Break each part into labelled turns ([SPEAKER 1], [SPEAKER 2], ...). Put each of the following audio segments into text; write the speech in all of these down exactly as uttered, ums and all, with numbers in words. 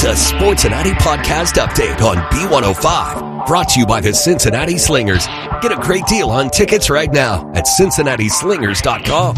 [SPEAKER 1] It's a Sportsinati podcast update on B one oh five. Brought to you by the Cincinnati Slingers. Get a great deal on tickets right now at cincinnati slingers dot com.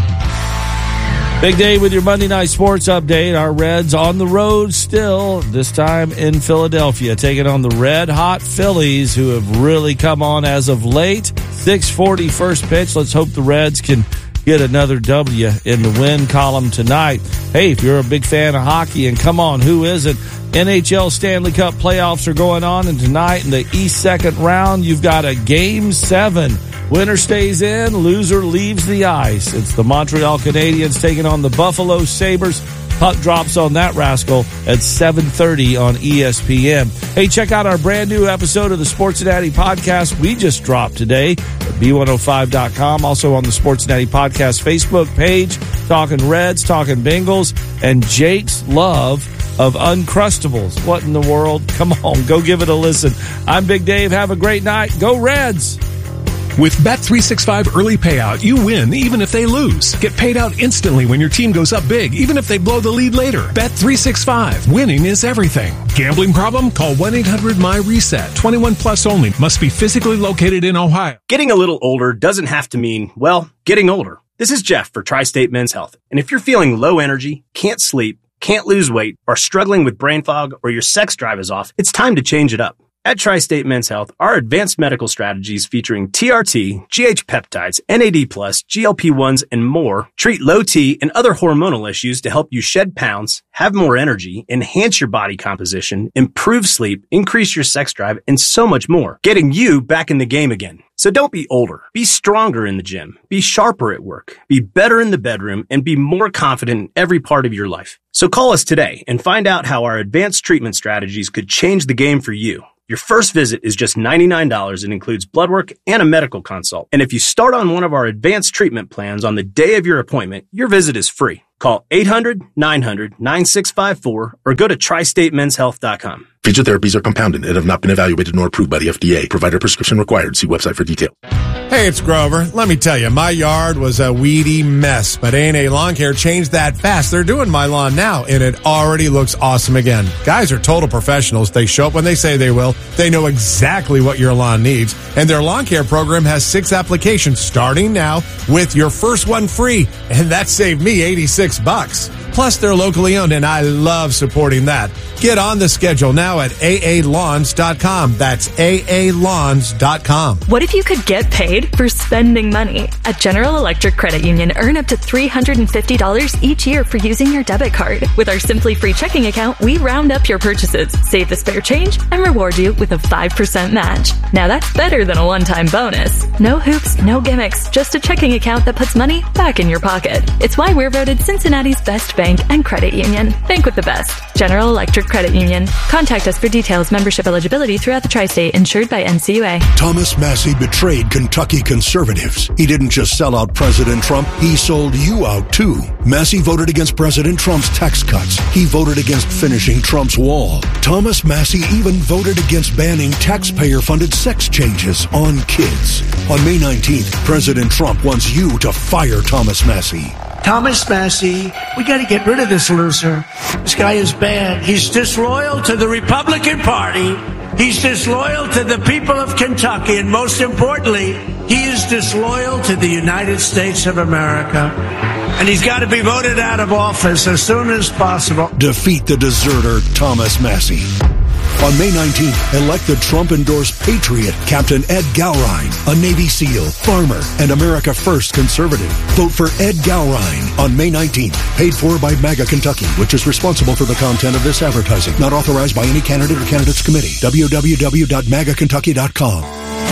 [SPEAKER 2] Big day with your Monday Night Sports update. Our Reds on the road still, this time in Philadelphia, taking on the red-hot Phillies, who have really come on as of late. six forty first pitch. Let's hope the Reds can get another W in the win column tonight. Hey, if you're a big fan of hockey, and come on, who isn't? N H L Stanley Cup playoffs are going on, and tonight in the East second round, you've got a game seven. Winner stays in, loser leaves the ice. It's the Montreal Canadiens taking on the Buffalo Sabres. Puck drops on that rascal at seven thirty on E S P N. Hey, check out our brand new episode of the Sportsinati podcast we just dropped today at B one oh five dot com. Also on the Sportsinati podcast Facebook page, talking Reds, talking Bengals, and Jake's love of Uncrustables. What in the world? Come on, go give it a listen. I'm Big Dave. Have a great night. Go Reds!
[SPEAKER 3] With Bet three sixty-five Early Payout, you win even if they lose. Get paid out instantly when your team goes up big, even if they blow the lead later. Bet three sixty-five. Winning is everything. Gambling problem? Call one eight hundred M Y reset. twenty-one plus only. Must be physically located in Ohio.
[SPEAKER 4] Getting a little older doesn't have to mean, well, getting older. This is Jeff for Tri-State Men's Health. And if you're feeling low energy, can't sleep, can't lose weight, are struggling with brain fog, or your sex drive is off, it's time to change it up. At Tri-State Men's Health, our advanced medical strategies featuring T R T, G H peptides, N A D plus, G L P ones, and more treat low T and other hormonal issues to help you shed pounds, have more energy, enhance your body composition, improve sleep, increase your sex drive, and so much more, getting you back in the game again. So don't be older. Be stronger in the gym. Be sharper at work. Be better in the bedroom, and be more confident in every part of your life. So call us today and find out how our advanced treatment strategies could change the game for you. Your first visit is just ninety-nine dollars and includes blood work and a medical consult. And if you start on one of our advanced treatment plans on the day of your appointment, your visit is free. Call eight hundred, nine hundred, nine six five four or go to tri state men's health dot com.
[SPEAKER 5] Feature therapies are compounded and have not been evaluated nor approved by the F D A. Provider prescription required. See website for details.
[SPEAKER 6] Hey, it's Grover. Let me tell you, my yard was a weedy mess, but A and A Lawn Care changed that fast. They're doing my lawn now, and it already looks awesome again. Guys are total professionals. They show up when they say they will. They know exactly what your lawn needs, and their lawn care program has six applications starting now with your first one free, and that saved me eighty-six bucks. Plus, they're locally owned, and I love supporting that. Get on the schedule now at A A lawns dot com. That's A A lawns dot com.
[SPEAKER 7] What if you could get paid for spending money? At General Electric Credit Union, earn up to three hundred fifty dollars each year for using your debit card. With our Simply Free checking account, we round up your purchases, save the spare change, and reward you with a five percent match. Now that's better than a one-time bonus. No hoops, no gimmicks, just a checking account that puts money back in your pocket. It's why we're voted Cincinnati's best bank and credit union. Bank with the best. General Electric Credit Union. Contact us for details. Membership eligibility throughout the tri-state. Insured by N C U A.
[SPEAKER 8] Thomas Massie betrayed Kentucky conservatives. He didn't just sell out President Trump, he sold you out too. Massie voted against President Trump's tax cuts. He voted against finishing Trump's wall. Thomas Massie even voted against banning taxpayer-funded sex changes on kids. On May nineteenth, President Trump wants you to fire Thomas Massie.
[SPEAKER 9] Thomas Massie, we got to get rid of this loser. This guy is bad. He's disloyal to the Republican Party. He's disloyal to the people of Kentucky. And most importantly, he is disloyal to the United States of America. And he's got to be voted out of office as soon as possible.
[SPEAKER 8] Defeat the deserter, Thomas Massie. On May nineteenth, elect the Trump-endorsed patriot, Captain Ed Gowrine, a Navy SEAL, farmer, and America First conservative. Vote for Ed Gowrine on May nineteenth. Paid for by MAGA Kentucky, which is responsible for the content of this advertising. Not authorized by any candidate or candidates committee. w w w dot maga kentucky dot com.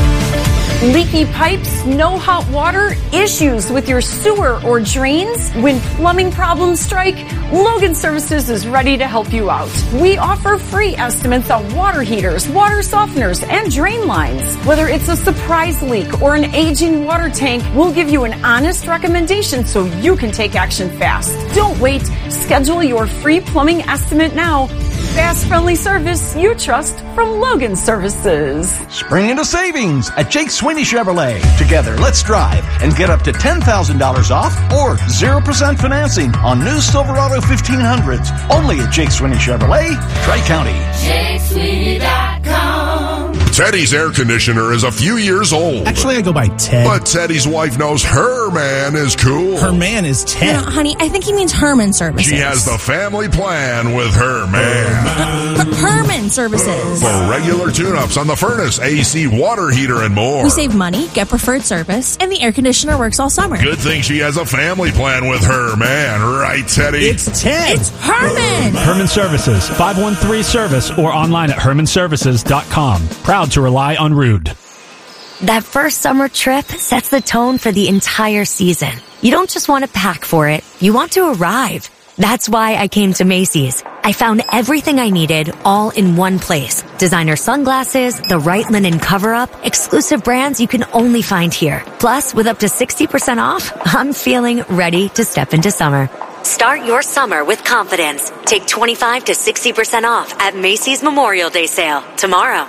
[SPEAKER 10] Leaky pipes, no hot water, issues with your sewer or drains? When plumbing problems strike, Logan Services is ready to help you out. We offer free estimates on water heaters, water softeners, and drain lines. Whether it's a surprise leak or an aging water tank, we'll give you an honest recommendation so you can take action fast. Don't wait. Schedule your free plumbing estimate now. Fast, friendly service you trust from Logan Services.
[SPEAKER 11] Spring into savings at Jake Sweeney Chevrolet. Together, let's drive and get up to ten thousand dollars off or zero percent financing on new Silverado fifteen hundreds. Only at Jake Sweeney Chevrolet, Tri-County.
[SPEAKER 12] Jake Sweeney dot com.
[SPEAKER 13] Teddy's air conditioner is a few years old.
[SPEAKER 14] Actually, I go by Ted.
[SPEAKER 13] But Teddy's wife knows her man is cool.
[SPEAKER 14] Her man is Ted.
[SPEAKER 15] No, honey, I think he means Herman Services.
[SPEAKER 13] She has the family plan with her man.
[SPEAKER 15] H- Herman Services.
[SPEAKER 13] For regular tune-ups on the furnace, A C, water heater, and more.
[SPEAKER 15] We save money, get preferred service, and the air conditioner works all summer.
[SPEAKER 13] Good thing she has a family plan with her man. Right, Teddy?
[SPEAKER 14] It's Ted.
[SPEAKER 15] It's Herman.
[SPEAKER 16] Herman Services, five one three service or online at herman services dot com. Proud to rely on Rude.
[SPEAKER 17] That first summer trip sets the tone for the entire season. You don't just want to pack for it, you want to arrive. That's why I came to Macy's. I found everything I needed all in one place. Designer sunglasses, the right linen cover-up, exclusive brands you can only find here. Plus, with up to sixty percent off, I'm feeling ready to step into summer. Start your summer with confidence. Take twenty-five to sixty percent off at Macy's Memorial Day sale tomorrow.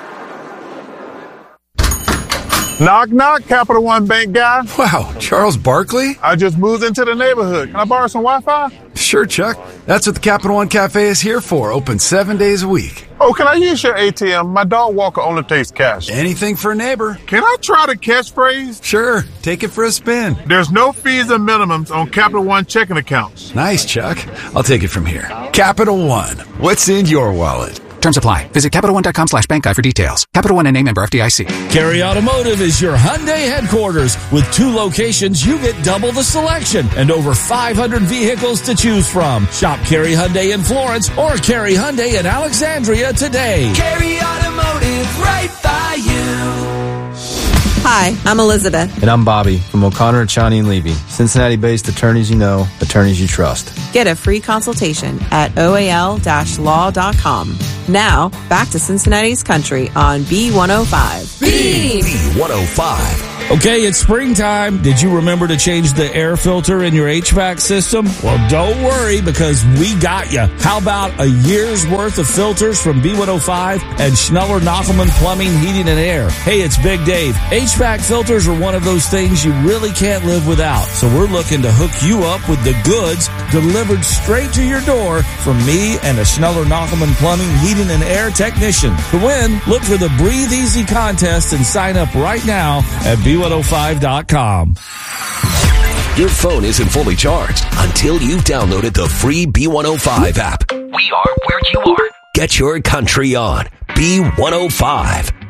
[SPEAKER 18] Knock, knock, Capital One Bank guy.
[SPEAKER 19] Wow, Charles Barkley?
[SPEAKER 18] I just moved into the neighborhood. Can I borrow some Wi-Fi?
[SPEAKER 19] Sure, Chuck. That's what the Capital One Cafe is here for. Open seven days a week.
[SPEAKER 18] Oh, can I use your A T M? My dog walker only takes cash.
[SPEAKER 19] Anything for a neighbor.
[SPEAKER 18] Can I try the catchphrase?
[SPEAKER 19] Sure. Take it for a spin.
[SPEAKER 18] There's no fees and minimums on Capital One checking accounts.
[SPEAKER 19] Nice, Chuck. I'll take it from here. Capital One. What's in your wallet?
[SPEAKER 20] Terms apply. Visit Capital One dot com slash bank guide for details. Capital One and name member F D I C.
[SPEAKER 2] Cary Automotive is your Hyundai headquarters. With two locations, you get double the selection and over five hundred vehicles to choose from. Shop Cary Hyundai in Florence or Cary Hyundai in Alexandria today.
[SPEAKER 12] Cary Automotive, right by you.
[SPEAKER 21] Hi, I'm Elizabeth.
[SPEAKER 22] And I'm Bobby from O'Connor, Chani and Levy. Cincinnati-based attorneys you know, attorneys you trust.
[SPEAKER 21] Get a free consultation at O A L law dot com. Now, back to Cincinnati's Country on B one oh five.
[SPEAKER 1] B one oh five.
[SPEAKER 2] Okay, it's springtime. Did you remember to change the air filter in your H V A C system? Well, don't worry, because we got you. How about a year's worth of filters from B one oh five and Schneller Knockelman Plumbing, Heating, and Air? Hey, it's Big Dave. H V A C filters are one of those things you really can't live without. So we're looking to hook you up with the goods delivered straight to your door from me and a Schneller Knockelman Plumbing, Heating, and Air technician. To win, look for the Breathe Easy contest and sign up right now at B one oh five dot com.
[SPEAKER 1] Your phone isn't fully charged until you've downloaded the free B one oh five app. We are where you are. Get your country on B one oh five.